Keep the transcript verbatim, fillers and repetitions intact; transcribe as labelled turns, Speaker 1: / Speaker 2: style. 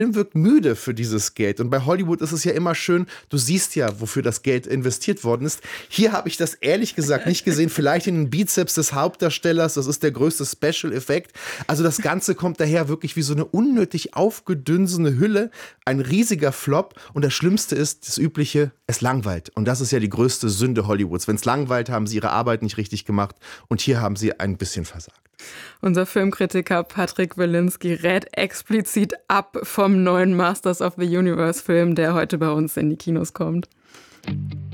Speaker 1: Film wirkt müde für dieses Geld. Und bei Hollywood ist es ja immer schön, du siehst ja, wofür das Geld investiert worden ist. Hier habe ich das ehrlich gesagt nicht gesehen. Vielleicht in den Bizeps des Hauptdarstellers, das ist der größte Special-Effekt. Also das Ganze kommt daher wirklich wie so eine unnötig aufgedünsene Hülle. Ein riesiger Flop. Und das Schlimmste ist, das Übliche, es langweilt. Und das ist ja die größte Sünde Hollywoods. Wenn es langweilt, haben sie ihre Arbeit nicht richtig gemacht. Und hier haben sie ein bisschen versagt.
Speaker 2: Unser Filmkritiker Patrick Wilinski rät explizit ab vom neuen Masters of the Universe Film, der heute bei uns in die Kinos kommt.